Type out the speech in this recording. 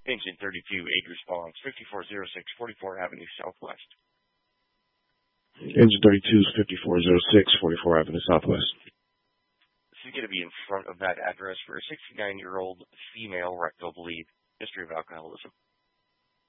Engine 32, aid response, 5406 44 Avenue Southwest. Engine 32 is 5406 44 Avenue Southwest. This is going to be in front of that address for a 69-year-old female rectal bleed, history of alcoholism.